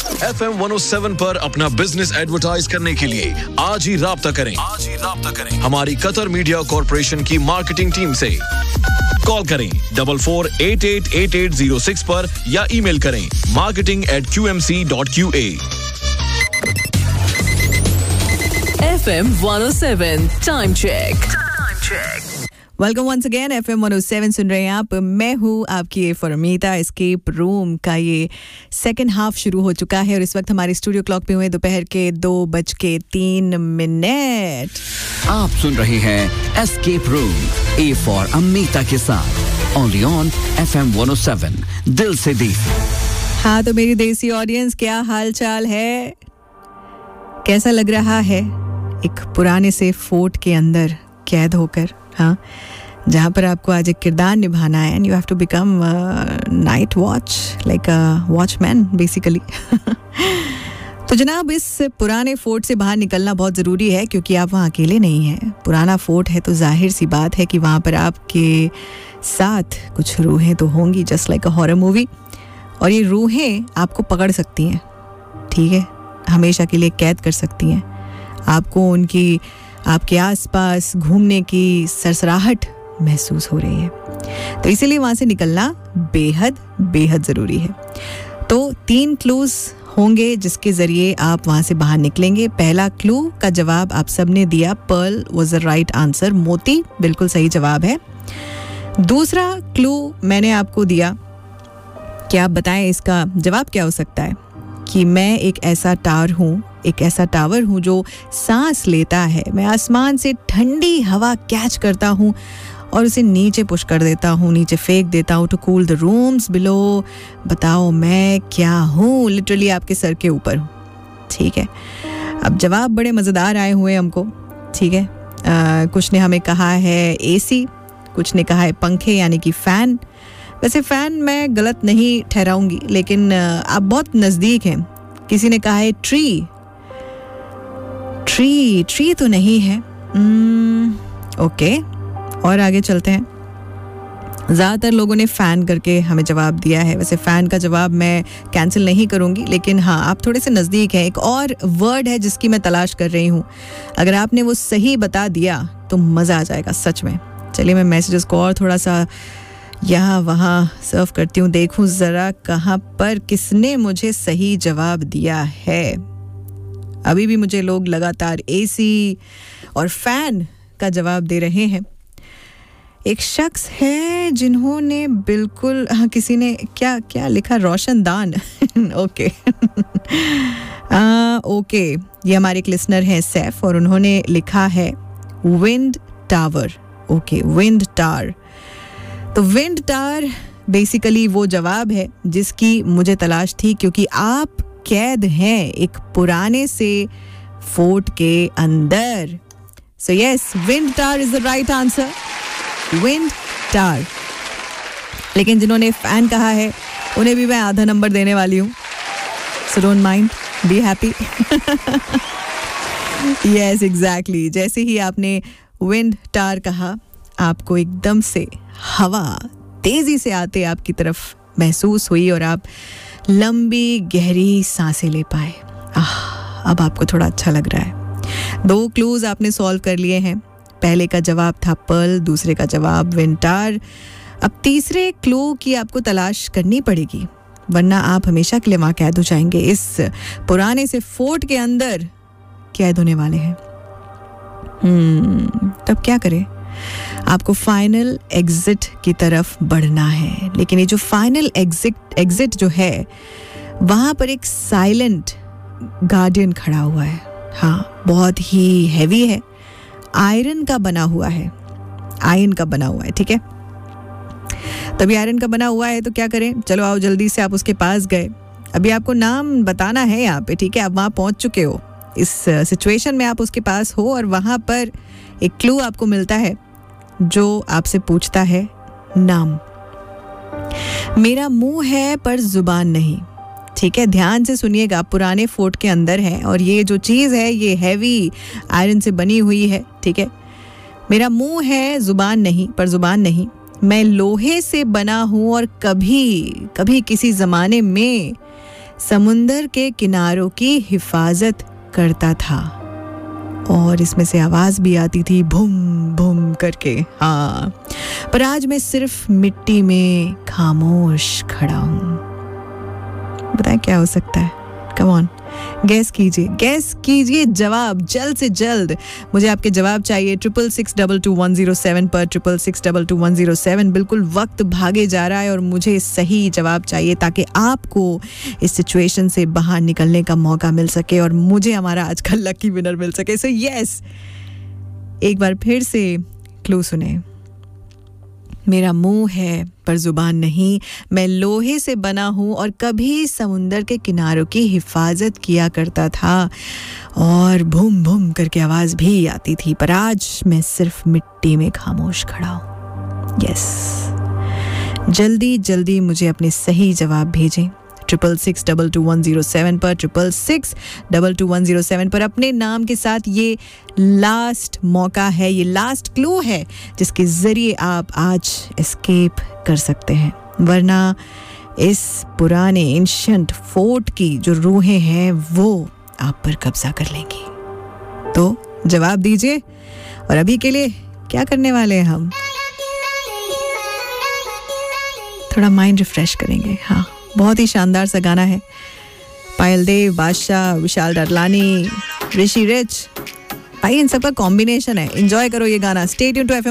FM 107 पर अपना business advertise करने के लिए आज ही राब्ता करें हमारी कतर मीडिया कॉर्पोरेशन की मार्केटिंग टीम से। कॉल करें 44888806 पर या ईमेल करें marketing@qmc.qa। FM 107 time check. Welcome once again FM 107 सुन रहे हैं आप। मैं हूँ आपकी फरमीता। एस्केप रूम का ये सेकंड हाफ शुरू हो चुका है और इस वक्त हमारे स्टूडियो क्लॉक पे हुए दोपहर के 2:03। आप सुन रहे हैं escape room A for Amita के साथ ओनली ऑन FM 107 दिल से दी। हाँ तो मेरी देसी ऑडियंस, क्या हाल चाल है? कैसा लग रहा है एक पुराने से फोर्ट के अंदर कैद होकर, हाँ, जहाँ पर आपको आज एक किरदार निभाना है and you have to become night watch, like a watchman basically. तो जनाब, इस पुराने फोर्ट से बाहर निकलना बहुत ज़रूरी है क्योंकि आप वहाँ अकेले नहीं हैं। पुराना फोर्ट है तो जाहिर सी बात है कि वहाँ पर आपके साथ कुछ रूहें तो होंगी, just like a horror movie. और ये रूहें आपको पकड़ सकती हैं, ठीक है, हमेशा के लिए कैद कर सकती हैं आपको। उनकी आपके आसपास घूमने की सरसराहट महसूस हो रही है, तो इसीलिए वहाँ से निकलना बेहद बेहद ज़रूरी है। तो 3 क्लूज़ होंगे जिसके ज़रिए आप वहाँ से बाहर निकलेंगे। पहला क्लू का जवाब आप सबने दिया, Perl was the right answer, मोती बिल्कुल सही जवाब है। दूसरा क्लू मैंने आपको दिया कि आप बताएं इसका जवाब क्या हो सकता है, कि मैं एक ऐसा टावर हूँ जो सांस लेता है। मैं आसमान से ठंडी हवा कैच करता हूँ और उसे नीचे पुश कर देता हूँ, नीचे फेंक देता हूँ to cool the rooms below. बताओ मैं क्या हूँ? लिटरली आपके सर के ऊपर हूँ, ठीक है। अब जवाब बड़े मज़ेदार आए हुए हमको, ठीक है। कुछ ने हमें कहा है AC, कुछ ने कहा है पंखे यानी कि फ़ैन। वैसे फ़ैन मैं गलत नहीं ठहराऊंगी, लेकिन आप बहुत नज़दीक हैं। किसी ने कहा है ट्री तो नहीं है। ओके, और आगे चलते हैं। ज़्यादातर लोगों ने फ़ैन करके हमें जवाब दिया है। वैसे फ़ैन का जवाब मैं कैंसिल नहीं करूंगी, लेकिन हाँ, आप थोड़े से नज़दीक हैं। एक और वर्ड है जिसकी मैं तलाश कर रही हूँ, अगर आपने वो सही बता दिया तो मज़ा आ जाएगा सच में। चलिए मैं मैसेजेस को और थोड़ा सा यहाँ वहाँ सर्व करती हूँ, देखूँ ज़रा कहाँ पर किसने मुझे सही जवाब दिया है। अभी भी मुझे लोग लगातार AC और फ़ैन का जवाब दे रहे हैं। एक शख्स है जिन्होंने बिल्कुल, हाँ, किसी ने क्या लिखा, रोशनदान। ओके। ओके, ये हमारे एक लिसनर हैं सैफ, और उन्होंने लिखा है wind tower. Okay, wind tower. तो विंड टावर बेसिकली वो जवाब है जिसकी मुझे तलाश थी, क्योंकि आप कैद हैं एक पुराने से फोर्ट के अंदर। So yes, wind tower is the right answer, wind tower. लेकिन जिन्होंने फैन कहा है उन्हें भी मैं आधा नंबर देने वाली हूँ, so don't mind, be happy. Yes exactly, जैसे ही आपने विंड टावर कहा, आपको एकदम से हवा तेजी से आते आपकी तरफ महसूस हुई और आप लंबी गहरी सांसें ले पाए। अब आपको थोड़ा अच्छा लग रहा है। 2 क्लूज आपने सॉल्व कर लिए हैं। पहले का जवाब था पर्ल, दूसरे का जवाब विंटार। अब तीसरे क्लू की आपको तलाश करनी पड़ेगी, वरना आप हमेशा के लिए वहाँ कैद हो जाएंगे। इस पुराने से फोर्ट के अंदर कैद होने वाले हैं। तब क्या करें? आपको फाइनल एग्जिट की तरफ बढ़ना है, लेकिन ये जो फाइनल एग्जिट जो है, वहाँ पर एक साइलेंट गार्डियन खड़ा हुआ है। हाँ, बहुत ही हैवी है, आयरन का बना हुआ है, ठीक है। तभी आयरन का बना हुआ है तो क्या करें? चलो आओ, जल्दी से आप उसके पास गए। अभी आपको नाम बताना है यहाँ पे, ठीक है। आप वहाँ पहुँच चुके हो, इस सिचुएशन में आप उसके पास हो, और वहाँ पर एक क्लू आपको मिलता है जो आपसे पूछता है नाम। मेरा मुंह है पर जुबान नहीं, ठीक है। ध्यान से सुनिएगा, पुराने फोर्ट के अंदर है और ये जो चीज़ है ये हैवी आयरन से बनी हुई है, ठीक है। मेरा मुंह है, जुबान नहीं, पर जुबान नहीं। मैं लोहे से बना हूँ और कभी कभी किसी ज़माने में समुंदर के किनारों की हिफाजत करता था। और इसमें से आवाज भी आती थी भूम भूम करके। हाँ, पर आज मैं सिर्फ मिट्टी में खामोश खड़ा हूं। बताएं क्या हो सकता है? कम ऑन, गैस कीजिए जवाब जल्द से जल्द। मुझे आपके जवाब चाहिए 66622107 पर 66622107। बिल्कुल वक्त भागे जा रहा है और मुझे सही जवाब चाहिए ताकि आपको इस सिचुएशन से बाहर निकलने का मौका मिल सके और मुझे हमारा आज का लकी विनर मिल सके। सो यस, एक बार फिर से क्लू सुने। मेरा मुंह है पर जुबान नहीं, मैं लोहे से बना हूं और कभी समुंदर के किनारों की हिफाजत किया करता था और भूम भूम करके आवाज भी आती थी, पर आज मैं सिर्फ मिट्टी में खामोश खड़ा हूं। यस, जल्दी जल्दी मुझे अपने सही जवाब भेजें 66622107 पर 66622107 पर अपने नाम के साथ। ये लास्ट मौका है, ये लास्ट क्लू है जिसके जरिए आप आज एस्केप कर सकते हैं, वरना इस पुराने एंशिएंट फोर्ट की जो रूहें हैं वो आप पर कब्जा कर लेंगी। तो जवाब दीजिए। और अभी के लिए क्या करने वाले हैं हम? थोड़ा माइंड रिफ्रेश करेंगे। हाँ, बहुत ही शानदार सा गाना है। पायल देव, बादशाह, विशाल डरलानी, ऋषि रिच, भाई इन सबका कॉम्बिनेशन है। एंजॉय करो ये गाना। Stay tuned to FM